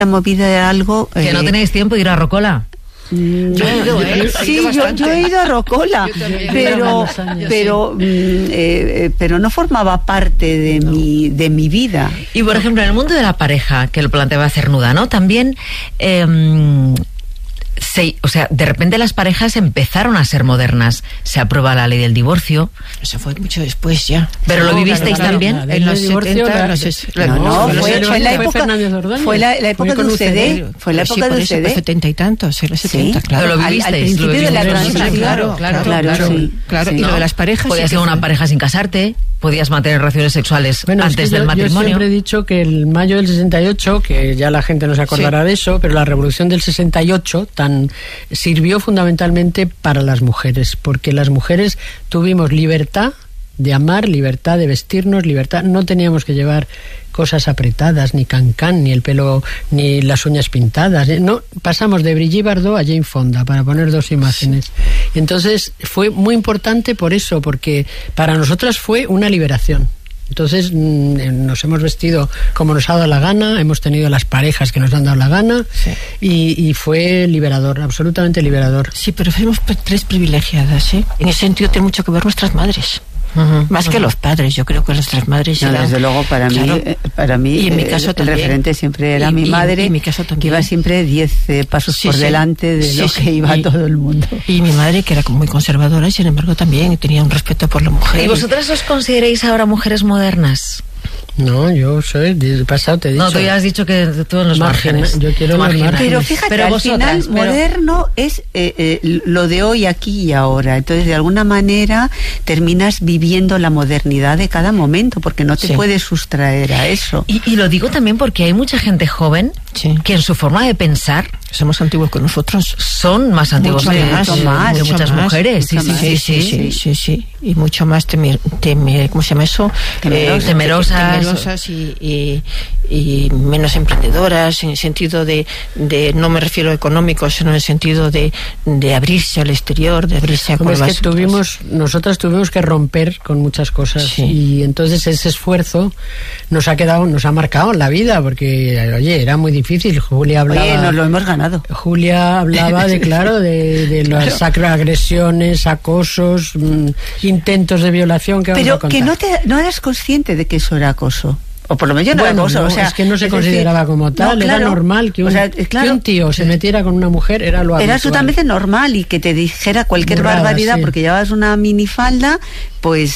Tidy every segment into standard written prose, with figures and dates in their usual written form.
movida de algo... Que no tenéis tiempo de ir a Rocola. Yo he ido a Rocola, pero no formaba parte de mi vida. Y por ejemplo, en el mundo de la pareja, que lo planteaba Cernuda, ¿no? También... de repente las parejas empezaron a ser modernas. Se aprueba la ley del divorcio. Eso fue mucho después ya. ¿Pero lo vivisteis también? En los 70, fue la época de UCD. Fue la época de UCD. 70 y tantos, en los 70, claro. Pero lo vivisteis. Al principio de la transición. Claro. Y lo de las parejas... Podías ser una pareja sin casarte, podías mantener relaciones sexuales antes del matrimonio. Yo siempre he dicho que el mayo del 68, que ya la gente no se acordará de eso, pero la revolución del 68 sirvió fundamentalmente para las mujeres, porque las mujeres tuvimos libertad de amar, libertad de vestirnos, libertad, no teníamos que llevar cosas apretadas, ni cancán, ni el pelo, ni las uñas pintadas, no, pasamos de Brigitte Bardot a Jane Fonda, para poner dos imágenes. Entonces fue muy importante por eso, porque para nosotras fue una liberación. Entonces nos hemos vestido como nos ha dado la gana, hemos tenido las parejas que nos han dado la gana, y fue liberador, absolutamente liberador. Sí, pero fuimos tres privilegiadas, ¿eh? En ese sentido tiene mucho que ver nuestras madres. Más que los padres, yo creo que nuestras madres eran, desde luego para mí y en mi caso el referente siempre era mi madre, en mi caso también, que iba siempre 10 pasos por delante de lo que iba todo el mundo. Y mi madre, que era muy conservadora, y sin embargo también tenía un respeto por la mujer. ¿Y vosotras os consideráis ahora mujeres modernas? No, yo soy del pasado, te he dicho. No, tú ya has dicho que tú en los márgenes. Yo quiero los márgenes. Pero fíjate, al final moderno es lo de hoy, aquí y ahora. Entonces, de alguna manera, terminas viviendo la modernidad de cada momento, porque no te puedes sustraer a eso. Y lo digo también porque hay mucha gente joven que en su forma de pensar... Somos antiguos con nosotros. Son más antiguos que muchas mujeres. Sí. Y mucho más ¿cómo se llama eso? Temerosas y menos emprendedoras, en el sentido de no me refiero a económico, sino en el sentido de abrirse al exterior, de abrirse a cosas. Nosotras tuvimos que romper con muchas cosas, y entonces ese esfuerzo nos ha marcado en la vida, porque oye, era muy difícil. Julia hablaba, nos lo hemos ganado. Julia hablaba de las agresiones, acosos, intentos de violación que pero que no eras consciente de que eso era acoso. O por lo menos no era acoso. Es que no se consideraba como tal. Era normal que un tío se metiera con una mujer, era lo habitual. Era absolutamente normal, y que te dijera cualquier barbaridad porque llevabas una minifalda, pues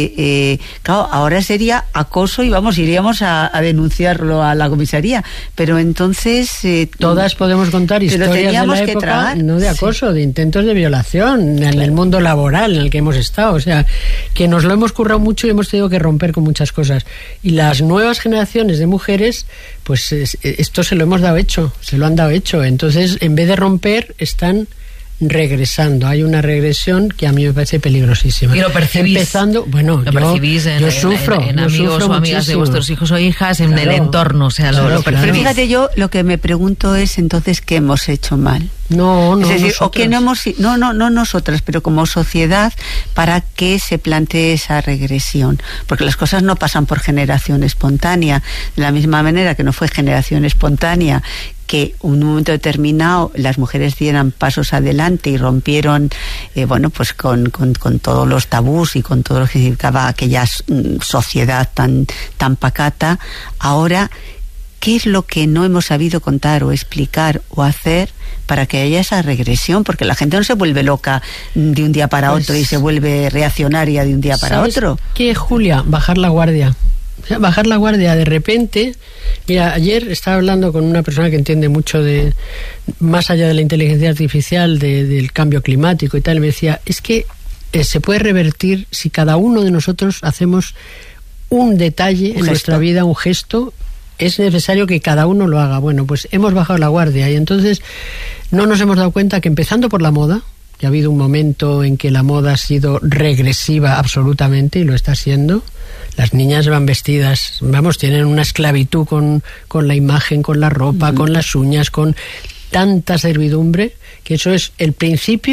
claro, ahora sería acoso y iríamos a denunciarlo a la comisaría. Pero entonces... todas podemos contar historias de la época, no de acoso, de intentos de violación en el mundo laboral en el que hemos estado. O sea, que nos lo hemos currado mucho y hemos tenido que romper con muchas cosas. Y las nuevas generaciones de mujeres, pues esto se lo han dado hecho. Entonces, en vez de romper, están regresando. Hay una regresión que a mí me parece peligrosísima. Y lo percibís. Percibís yo sufro en amigos o amigas de vuestros hijos o hijas, en el entorno, o sea, lo percibís. Pero fíjate, yo lo que me pregunto es entonces ¿qué hemos hecho mal? No, es decir, nosotras. O que no nosotras, pero como sociedad, para que se plantee esa regresión, porque las cosas no pasan por generación espontánea, de la misma manera que no fue generación espontánea que en un momento determinado las mujeres dieran pasos adelante y rompieron pues con todos los tabús y con todo lo que significaba aquella sociedad tan pacata. Ahora, ¿qué es lo que no hemos sabido contar o explicar o hacer para que haya esa regresión? Porque la gente no se vuelve loca de un día para otro y se vuelve reaccionaria de un día para otro. ¿Qué, Julia? Bajar la guardia. O sea, bajar la guardia de repente. Mira, ayer estaba hablando con una persona que entiende mucho de, más allá de la inteligencia artificial, del cambio climático y tal, y me decía, es que se puede revertir si cada uno de nosotros hacemos un detalle en nuestra vida, un gesto. Es necesario que cada uno lo haga. Bueno, pues hemos bajado la guardia y entonces no nos hemos dado cuenta que, empezando por la moda, que ha habido un momento en que la moda ha sido regresiva absolutamente, y lo está siendo. Las niñas van vestidas, tienen una esclavitud con la imagen, con la ropa, con las uñas, con tanta servidumbre, que eso es el principio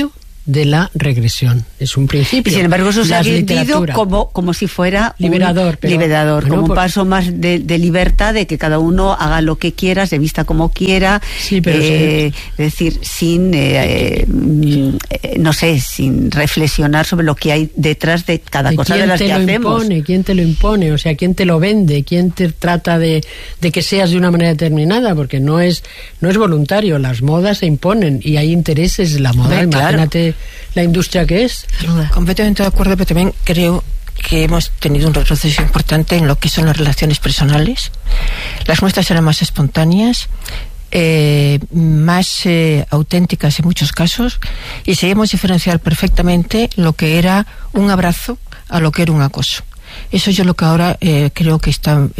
de la regresión. Es un principio. Y sin embargo eso se ha vendido como si fuera liberador, como un paso más de libertad, de que cada uno haga lo que quiera, se vista como quiera, sí, pero es decir, sin no sé, sin reflexionar sobre lo que hay detrás de cada cosa de las que hacemos. ¿Quién te lo impone? O sea, ¿quién te lo vende? ¿Quién te trata de que seas de una manera determinada? Porque no es voluntario, las modas se imponen y hay intereses en la moda. Imagínate la industria que es. Completamente de acuerdo, pero también creo que hemos tenido un retroceso importante en lo que son las relaciones personales. Las muestras eran más espontáneas, más auténticas en muchos casos, y sabíamos diferenciar perfectamente lo que era un abrazo a lo que era un acoso. Eso yo lo que ahora creo que está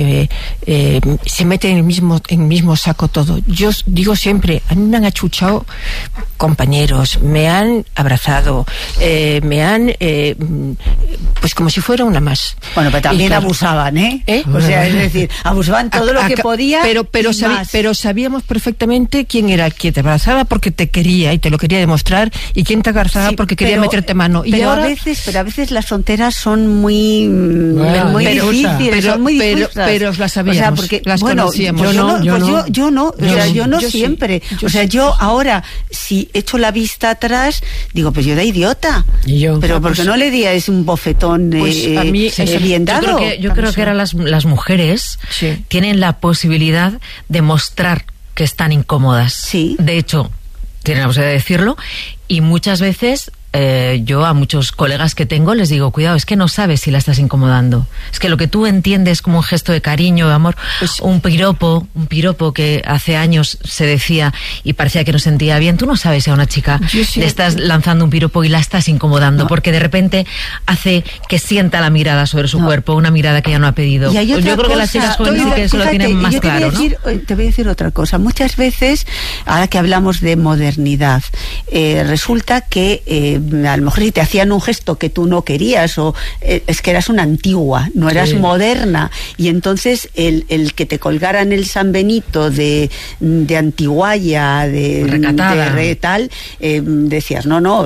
se mete en el mismo saco todo. Yo digo siempre, a mí me han achuchado compañeros, me han abrazado, me han pues como si fuera una más. Bueno, pero también abusaban, ¿eh? O sea, es decir, abusaban todo lo que podía. Pero sabíamos perfectamente quién era el que te abrazaba porque te quería y te lo quería demostrar, y quién te abrazaba porque quería meterte mano. Y pero ahora, a veces las fronteras son muy difíciles, son muy difusas. Pero las sabíamos, o sea, porque, las conocíamos. Yo no siempre. O sea, yo ahora, si echo la vista atrás, digo, pues yo era idiota. Pero porque no le di un bofetón a mí, bien dado. Yo creo que ahora las mujeres tienen la posibilidad de mostrar que están incómodas. Sí. De hecho, tienen la posibilidad de decirlo, y muchas veces yo a muchos colegas que tengo les digo, cuidado, es que no sabes si la estás incomodando. Es que lo que tú entiendes como un gesto de cariño, de amor, pues, un piropo que hace años se decía y parecía que no sentía bien, tú no sabes si a una chica le estás lanzando un piropo y la estás incomodando, porque de repente hace que sienta la mirada sobre su cuerpo, una mirada que ella no ha pedido. Yo creo que las chicas jóvenes sí que eso lo tienen más claro, ¿no? Te voy a decir otra cosa. Muchas veces, ahora que hablamos de modernidad, resulta que a lo mejor si te hacían un gesto que tú no querías, o es que eras una antigua, no eras moderna, y entonces el que te colgaran el San Benito de antiguaya, recatada, de tal, decías,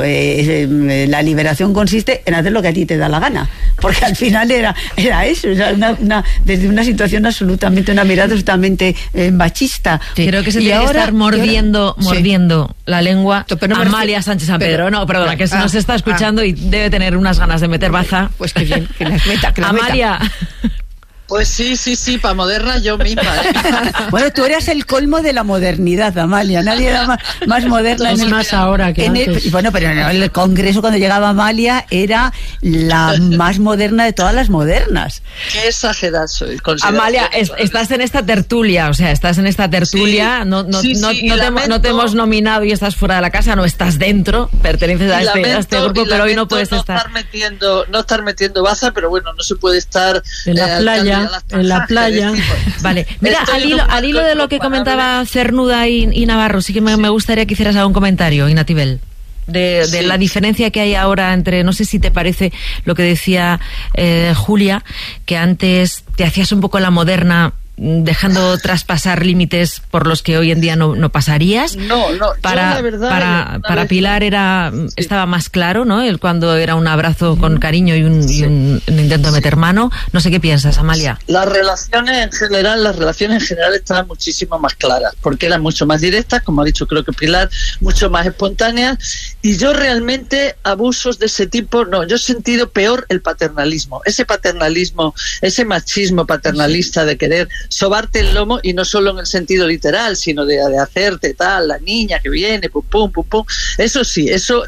la liberación consiste en hacer lo que a ti te da la gana, porque al final era eso, desde una situación absolutamente, una mirada absolutamente machista. Creo que se tiene que estar mordiendo la lengua Amalia Sánchez San Pedro, perdona, que nos está escuchando y debe tener unas ganas de meter baza. Pues que bien, que las meta. Amalia. Pues sí, para moderna yo misma. Bueno, tú eras el colmo de la modernidad, Amalia. Nadie era más moderna. Es más ahora que antes. Bueno, pero en el Congreso, cuando llegaba Amalia, era la más moderna de todas las modernas. Qué exagerada soy. Amalia, estás en esta tertulia, Sí, no te hemos nominado y estás fuera de la casa, no estás dentro, perteneces a este grupo, pero hoy no puedes estar. No estar metiendo baza, pero bueno, no se puede estar en la playa. En la playa. Vale, mira, al hilo de lo que comentaba Cernuda y Navarro, sí que me gustaría que hicieras algún comentario, Inatibel, de la diferencia que hay ahora entre, no sé si te parece lo que decía Julia, que antes te hacías un poco la moderna, dejando traspasar límites por los que hoy en día no pasarías. Para Pilar estaba más claro, ¿no? Cuando era un abrazo con cariño y un intento de meter mano. No sé qué piensas, Amalia. Las relaciones en general estaban muchísimo más claras, porque eran mucho más directas, como ha dicho creo que Pilar, mucho más espontáneas, y yo realmente abusos de ese tipo, yo he sentido peor el paternalismo, ese machismo paternalista de querer sobarte el lomo, y no solo en el sentido literal, sino de hacerte tal, la niña que viene, pum, pum, pum, pum. Eso sí, eso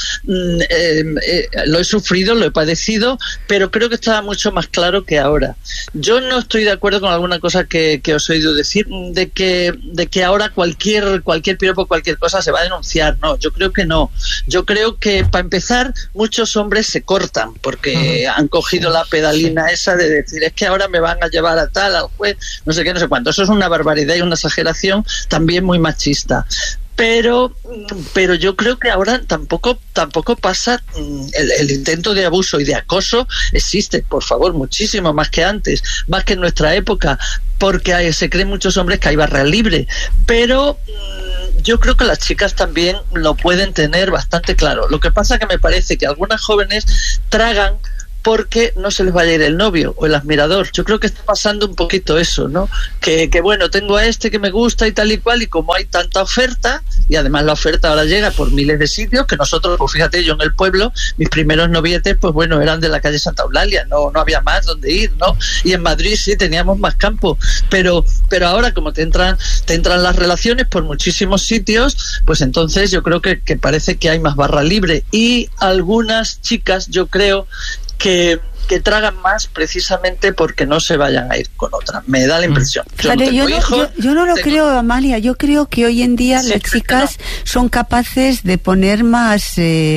lo he sufrido, lo he padecido, pero creo que estaba mucho más claro que ahora. Yo no estoy de acuerdo con alguna cosa que os he oído decir, de que ahora cualquier piropo, cualquier cosa se va a denunciar. No, yo creo que no. Yo creo que, para empezar, muchos hombres se cortan porque han cogido la pedalina esa de decir, es que ahora me van a llevar a tal, al juez, no sé qué, no sé cuánto. Eso es una barbaridad y una exageración también muy machista. Pero yo creo que ahora tampoco pasa, el intento de abuso y de acoso existe, por favor, muchísimo más que antes, más que en nuestra época, porque se creen muchos hombres que hay barra libre, pero yo creo que las chicas también lo pueden tener bastante claro. Lo que pasa que me parece que algunas jóvenes tragan porque no se les vaya a ir el novio o el admirador. Yo creo que está pasando un poquito eso, ¿no? Que bueno, tengo a este que me gusta y tal y cual, y como hay tanta oferta, y además la oferta ahora llega por miles de sitios, que nosotros, pues fíjate, yo en el pueblo, mis primeros novietes, pues bueno, eran de la calle Santa Eulalia, no había más donde ir, ¿no? Y en Madrid sí teníamos más campo, pero ahora como te entran las relaciones por muchísimos sitios, pues entonces yo creo que parece que hay más barra libre, y algunas chicas, yo creo que tragan más precisamente porque no se vayan a ir con otra. Me da la impresión. Yo no lo creo, Amalia. Yo creo que hoy en día las chicas son capaces de poner más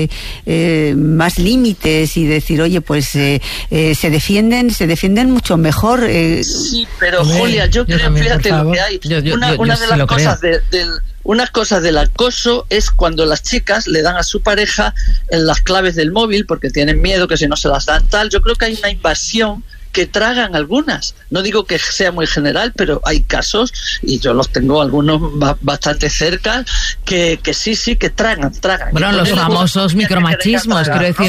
límites y decir, oye, pues se defienden mucho mejor. Sí, pero Julia, yo creo, fíjate lo que hay. Una de las cosas unas cosas del acoso es cuando las chicas le dan a su pareja las claves del móvil porque tienen miedo que si no se las dan tal. Yo creo que hay una invasión que tragan algunas. No digo que sea muy general, pero hay casos, y yo los tengo algunos bastante cerca, que sí, que tragan. Bueno, los famosos micromachismos, quiero decir,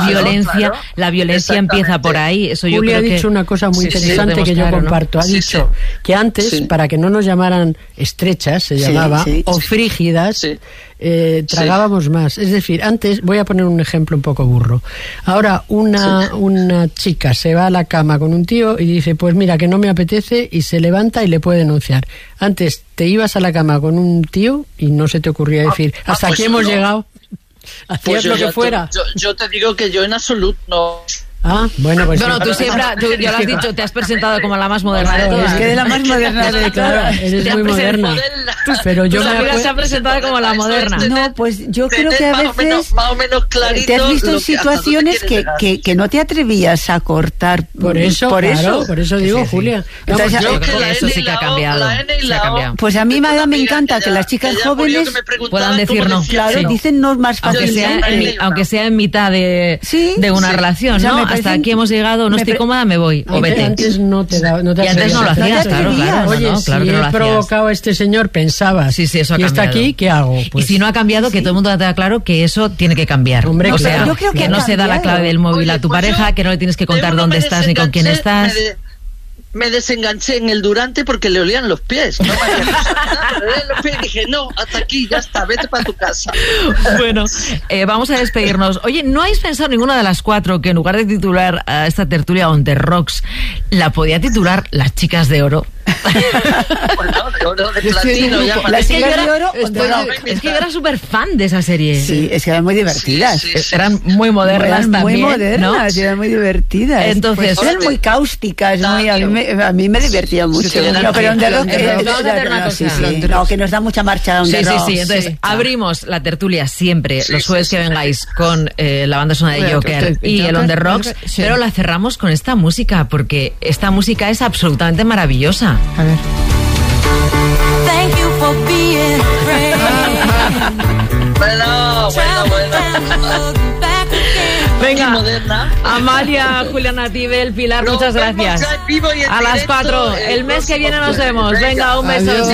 la violencia empieza por ahí. Eso yo Julia creo ha dicho una cosa muy interesante que yo comparto. ¿No? Ha dicho que antes, para que no nos llamaran estrechas, se llamaba, o frígidas, tragábamos más. Es decir, antes, voy a poner un ejemplo un poco burro. Ahora una chica se va a la cama con un tío y dice, pues mira, que no me apetece, y se levanta y le puede denunciar. Antes te ibas a la cama con un tío y no se te ocurría decir, hasta aquí hemos llegado, hacías lo que fuera. Yo te digo que yo en absoluto no. Bueno, pues tú siempre, ya lo has dicho, te has presentado como la más moderna de todas. Es que de la más moderna, claro, eres muy moderna. Pero yo se ha presentado como la moderna. No, pues yo creo que a veces más o menos clarito, te has visto en situaciones que no te atrevías a cortar. Por eso digo, sí. Julia. Entonces, yo creo que eso sí que ha cambiado. Pues a mí me encanta que las chicas jóvenes puedan decir no. Claro, dicen no más fácilmente. Aunque sea en mitad de una relación, ¿no? Hasta aquí hemos llegado, no estoy cómoda, me voy, o vete. Antes no te y antes no lo hacías, claro. Oye, si he provocado a este señor, pensabas, eso ha y cambiado. está aquí, ¿qué hago? Pues, y si no ha cambiado, que todo el mundo tenga claro que eso tiene que cambiar. Hombre, o sea, yo creo que no se da la clave del móvil a tu pareja, que no le tienes que contar dónde estás ni con quién estás. Me desenganché en el Durante porque le olían los pies. No me olían los pies y dije, no, hasta aquí, ya está, vete para tu casa. Bueno, vamos a despedirnos. Oye, ¿no habéis pensado ninguna de las cuatro que en lugar de titular a esta tertulia On The Rocks, la podía titular Las Chicas de Oro? Bueno, de oro, de platino, es que yo era súper fan de esa serie. Sí, es que eran muy divertidas. Eran muy modernas también. Muy modernas, ¿no? Eran muy divertidas. Entonces, eran muy cáusticas. A mí me divertía mucho. Pero On The Rock, que nos da mucha marcha On The Rock. Sí. Entonces, abrimos la tertulia siempre, los jueves que vengáis, con la banda sonora de Joker y el On The Rocks, pero la cerramos con esta música, porque esta música es absolutamente maravillosa. A ver. Thank you for being Bueno. Venga, Amalia, Juliana Tibel, Pilar, muchas gracias. A las 4, el mes que viene nos vemos. Venga, un beso.